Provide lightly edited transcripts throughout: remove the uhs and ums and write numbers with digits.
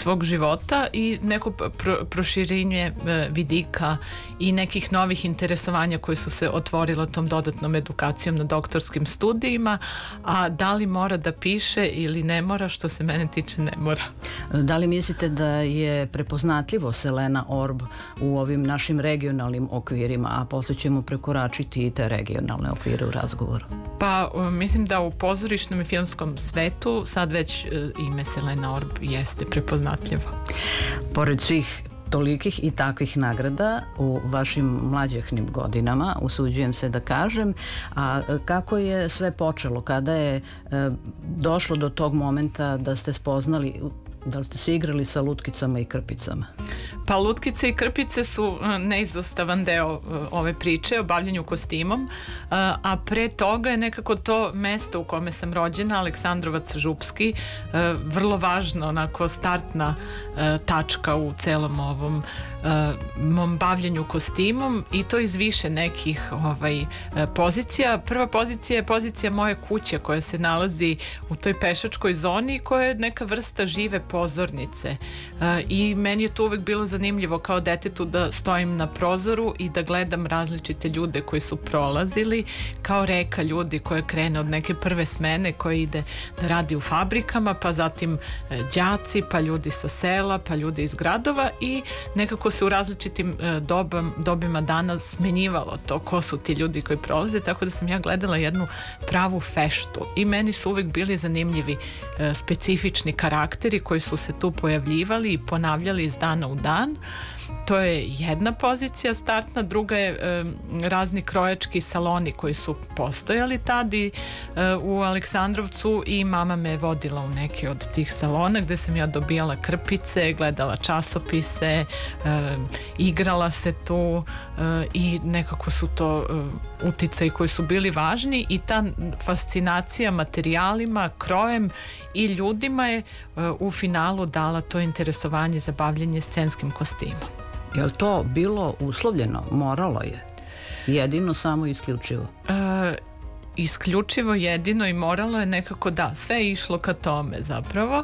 svog života i neko proširenje vidika i nekih novih interesovanja koji su se otvorila tom dodatnom edukacijom na doktorskim studijima, a da li mora da piše ili ne mora, što se mene tiče ne mora. Da li mislite da je prepoznatljivo Selena Orb u ovim našim regionalnim okvirima, a posle ćemo prekoračiti i te regionalne okvire u razgovoru? Pa mislim da u pozorišnom i filmskom svetu sad već ime Selena Orb jeste prepoznatljivo. Pored svih tolikih i takvih nagrada u vašim mlađehnim godinama, usuđujem se da kažem, a kako je sve počelo, kada je došlo do tog momenta da ste spoznali, da li ste se igrali sa lutkicama i krpicama? Pa lutkice i krpice su neizostavan deo ove priče o bavljenju kostimom, a pre toga je nekako to mesto u kome sam rođena, Aleksandrovac Župski, vrlo važno, onako startna tačka u celom ovom mom bavljenju kostimom, i to iz više nekih pozicija. Prva pozicija je pozicija moje kuće koja se nalazi u toj pešačkoj zoni, koja je neka vrsta žive pozornice, i meni je to uvek bilo zanimljivo kao detetu da stojim na prozoru i da gledam različite ljude koji su prolazili, kao reka ljudi koja krene od neke prve smene koja ide da radi u fabrikama, pa zatim đaci, pa ljudi sa sela, pa ljudi iz gradova, i nekako se u različitim dobima dana smenjivalo to ko su ti ljudi koji prolaze, tako da sam ja gledala jednu pravu feštu i meni su uvek bili zanimljivi specifični karakteri koji su se tu pojavljivali i ponavljali iz dana u dan. To je jedna pozicija startna, druga je razni krojački saloni koji su postojali tad i u Aleksandrovcu, i mama me vodila u neke od tih salona gde sam ja dobijala krpice, gledala časopise, igrala se tu, i nekako su to uticaji koji su bili važni, i ta fascinacija materijalima, krojem i ljudima je u finalu dala to interesovanje za bavljenje scenskim kostimom. Je li to bilo uslovljeno? Moralo je? Jedino, samo isključivo? Isključivo, jedino i moralo je, nekako da, sve je išlo ka tome zapravo,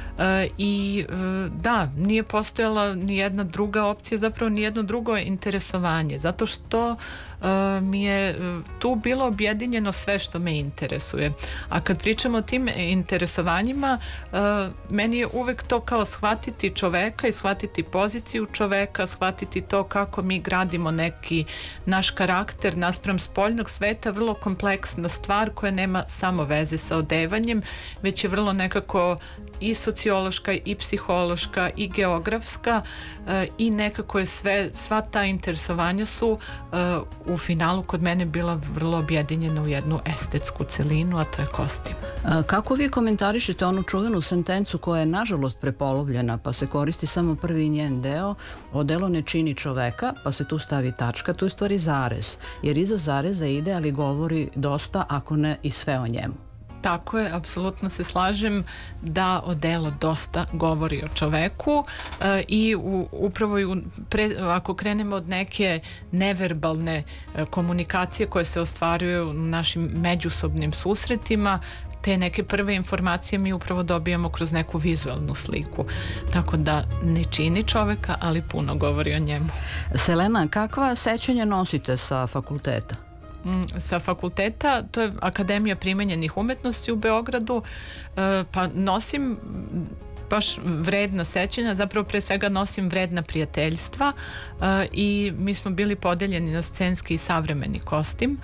i da, nije postojala ni jedna druga opcija, zapravo ni jedno drugo interesovanje, zato što mi je tu bilo objedinjeno sve što me interesuje. A kad pričamo o tim interesovanjima, meni je uvek to kao shvatiti čoveka i shvatiti poziciju čoveka, shvatiti to kako mi gradimo neki naš karakter naspram spoljnog sveta, vrlo kompleksna stvar koja nema samo veze sa odevanjem, već je vrlo nekako i sociološka i psihološka i geografska, i nekako je sva ta interesovanja su u finalu kod mene bila vrlo objedinjena u jednu estetsku celinu, a to je kostim. Kako vi komentarišete onu čuvenu sentencu koja je nažalost prepolovljena, pa se koristi samo prvi njen deo: odelo ne čini čoveka, pa se tu stavi tačka, tu je stvari zarez, jer iza zareza ide, ali govori dosta, ako ne i sve o njemu. Tako je, apsolutno se slažem da odelo dosta govori o čoveku, i upravo ako krenemo od neke neverbalne komunikacije koje se ostvaruju u našim međusobnim susretima, te neke prve informacije mi upravo dobijamo kroz neku vizualnu sliku. Tako da ne čini čoveka, ali puno govori o njemu. Selena, kakva sećanja nosite sa fakulteta? Sa fakulteta, to je Akademija primenjenih umetnosti u Beogradu, pa nosim baš vredna sećanja, zapravo pre svega nosim vredna prijateljstva, i mi smo bili podeljeni na scenski i savremeni kostim,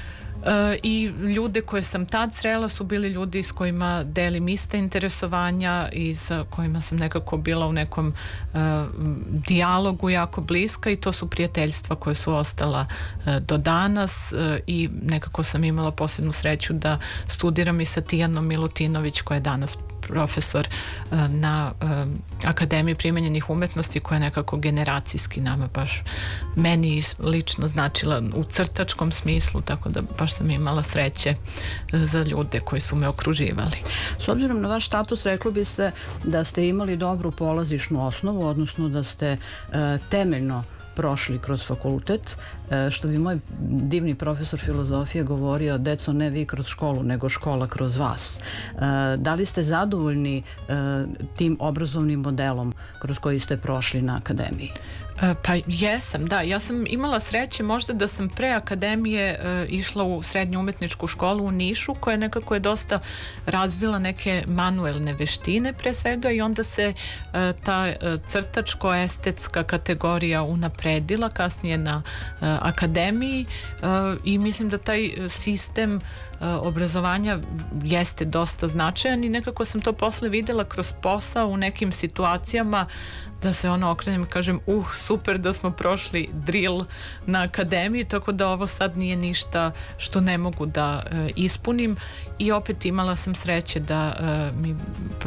i ljude koje sam tad srela su bili ljudi s kojima delim iste interesovanja i sa kojima sam nekako bila u nekom dijalogu jako bliska, i to su prijateljstva koje su ostala do danas, i nekako sam imala posebnu sreću da studiram i sa Tijanom Milutinović, koja je danas profesor na Akademiji primenjenih umetnosti, koja je nekako generacijski nama baš meni lično značila u crtačkom smislu, tako da baš sam imala sreće za ljude koji su me okruživali. S obzirom na vaš status, reklo bi se da ste imali dobru polazišnu osnovu, odnosno da ste temeljno prošli kroz fakultet, što bi moj divni profesor filozofije govorio, deco, ne vi kroz školu, nego škola kroz vas. Da li ste zadovoljni tim obrazovnim modelom kroz koji ste prošli na akademiji? Pa jesam, da. Ja sam imala sreće možda da sam pre akademije išla u srednju umetničku školu u Nišu, koja nekako je dosta razvila manuelne veštine pre svega, i onda se ta crtačko-estetska kategorija unapredila kasnije na akademiji, i mislim da taj sistem obrazovanja jeste dosta značajan, i nekako sam to posle videla kroz posao u nekim situacijama, da se okrenem i kažem super da smo prošli drill na akademiji, tako da ovo sad nije ništa što ne mogu da ispunim. I opet imala sam sreće da mi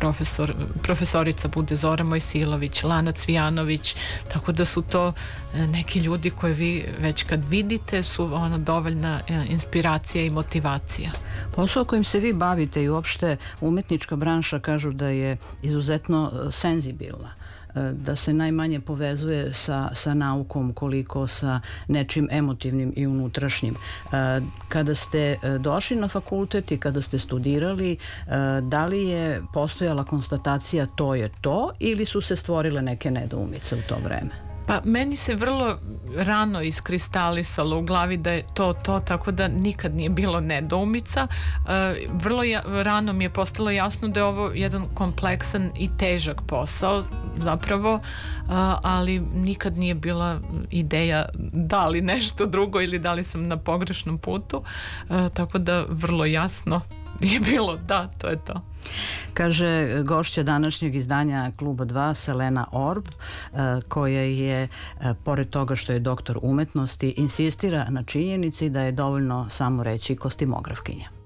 profesorica bude Zora Mojsilović, Lana Cvijanović, tako da su to neki ljudi koje vi već kad vidite su dovoljna inspiracija i motivacija. Posao kojim se vi bavite i uopšte umetnička branša kažu da je izuzetno senzibilna, da se najmanje povezuje sa naukom koliko sa nečim emotivnim i unutrašnjim. Kada ste došli na fakultet i kada ste studirali, da li je postojala konstatacija to je to, ili su se stvorile neke nedoumice u to vreme? Pa meni se vrlo rano iskristalisalo u glavi da je to, tako da nikad nije bilo nedoumica. Vrlo rano mi je postalo jasno da je ovo jedan kompleksan i težak posao zapravo, ali nikad nije bila ideja da li nešto drugo ili da li sam na pogrešnom putu, tako da vrlo jasno je bilo da, to je to. Kaže gošća današnjeg izdanja Kluba 2, Selena Orb, koja je, pored toga što je doktor umetnosti, insistira na činjenici da je dovoljno samo reći kostimografkinja.